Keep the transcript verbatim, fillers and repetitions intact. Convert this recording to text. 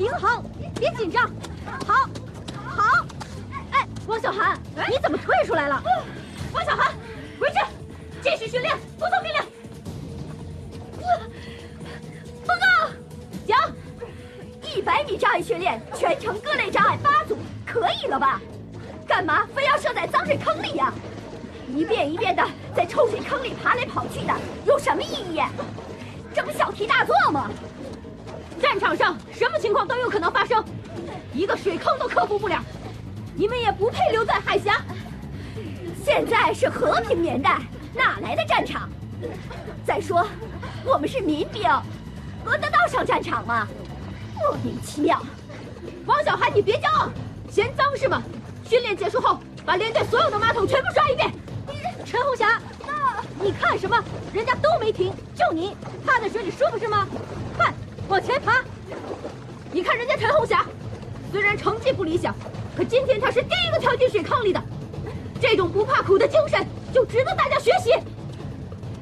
平衡，别紧张。好，好。哎，王小涵，你怎么退出来了？王小涵，回去，继续训练，服从命令。报告，讲。一百米障碍训练，全程各类障碍八组，可以了吧？干嘛非要设在脏水坑里呀？一遍一遍的在臭水坑里爬来跑去的，有什么意义？这不小题大做吗？战场上什么情况都有可能发生，一个水坑都克服不了，你们也不配留在海峡。现在是和平年代，哪来的战场？再说，我们是民兵，轮得到上战场吗？莫名其妙。王小涵，你别骄傲，嫌脏是吗？训练结束后，把连队所有的马桶全部刷一遍。陈红霞，那你看什么？人家都没停，就你趴在水里舒服是吗？看，往前爬。你看人家陈红霞，虽然成绩不理想，可今天她是第一个跳进水坑里的，这种不怕苦的精神就值得大家学习。